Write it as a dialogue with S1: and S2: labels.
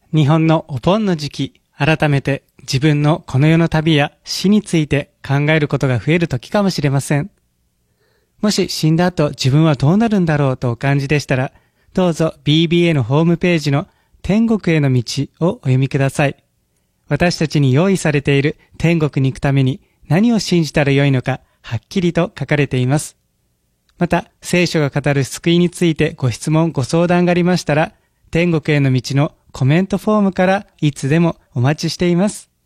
S1: 日本のお盆の時期、改めて自分のこの世の旅や死について考えることが増える時かもしれません。もし死んだ後自分はどうなるんだろうとお感じでしたら、どうぞ BBA のホームページの天国への道をお読みください。私たちに用意されている天国に行くために何を信じたらよいのかはっきりと書かれています。また、聖書が語る救いについてご質問ご相談がありましたら、天国への道のコメントフォームからいつでもお待ちしています。